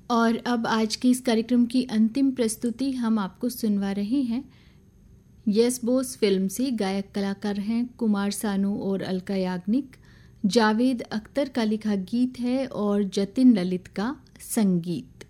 और अब आज के इस कार्यक्रम की अंतिम प्रस्तुति हम आपको सुनवा रहे हैं। यस बॉस फिल्म से गायक कलाकार हैं कुमार सानू और अलका याग्निक। जावेद अख्तर का लिखा गीत है और जतिन ललित का संगीत।